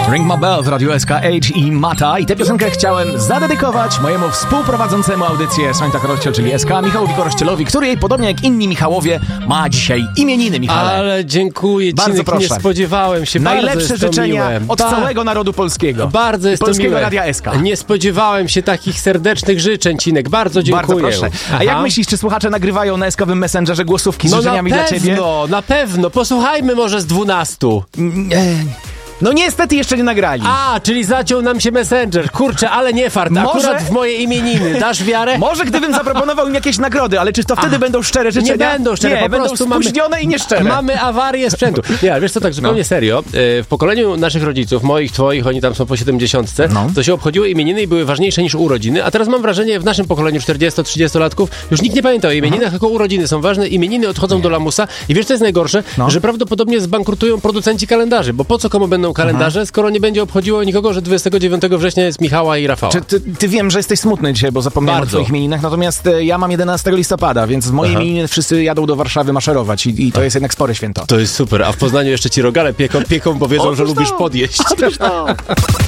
Ring My Bell w Radiu SK i Mata. I tę piosenkę chciałem zadedykować mojemu współprowadzącemu audycję Słońca Korościel, czyli SK, Michałowi Korościelowi, który podobnie jak inni Michałowie ma dzisiaj imieniny, Michale. Ale dziękuję, bardzo Cinek, proszę. Nie spodziewałem się. Najlepsze życzenia od całego narodu polskiego. Bardzo jest Polskiego to miłe. Radia SK. Nie spodziewałem się takich serdecznych życzeń, Cinek. Bardzo dziękuję. Bardzo proszę. A jak myślisz, czy słuchacze nagrywają na SK-owym Messengerze głosówki z życzeniami dla ciebie? Na pewno. Posłuchajmy może z 12. No niestety jeszcze nie nagrali. Czyli zaciął nam się Messenger. Kurczę, ale nie fart. Akurat w moje imieniny. Dasz wiarę? Może gdybym zaproponował im jakieś nagrody, ale czy to wtedy będą szczere życzenia? Nie będą szczere, nie, po będą prostu spóźnione i nieszczere. Mamy awarię sprzętu. Nie, wiesz co, tak zupełnie serio. W pokoleniu naszych rodziców, moich, twoich, oni tam są po 70, to się obchodziły imieniny i były ważniejsze niż urodziny, a teraz mam wrażenie, w naszym pokoleniu 40-30-latków już nikt nie pamięta o imieninach, tylko urodziny są ważne, imieniny odchodzą do lamusa i wiesz co jest najgorsze? Że prawdopodobnie zbankrutują producenci kalendarzy, bo po co komu będą kalendarze, skoro nie będzie obchodziło nikogo, że 29 września jest Michała i Rafała. Ty wiem, że jesteś smutny dzisiaj, bo zapomniałem o twoich imieninach, natomiast ja mam 11 listopada, więc w moje imieniny wszyscy jadą do Warszawy maszerować i to jest jednak spore święto. To jest super, a w Poznaniu jeszcze ci rogale pieką, bo wiedzą, że lubisz podjeść.